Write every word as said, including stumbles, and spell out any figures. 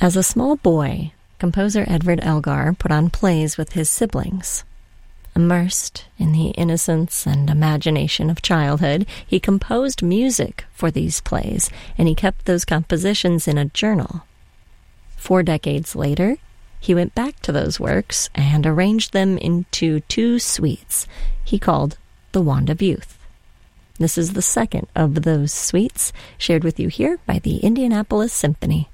As a small boy, composer Edward Elgar put on plays with his siblings. Immersed in the innocence and imagination of childhood, he composed music for these plays, and he kept those compositions in a journal. Four decades later, he went back to those works and arranged them into two suites he called The Wand of Youth. This is the second of those suites, shared with you here by the Indianapolis Symphony.